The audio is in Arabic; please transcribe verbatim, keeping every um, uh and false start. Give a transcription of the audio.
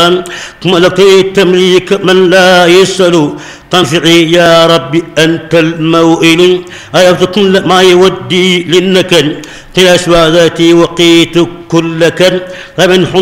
ملكي تمليك من لا يسأل تنفعي يا ربي أنت الموئل أيضا كل ما يودي للنكن في أسواداتي وقيت كل كن فمن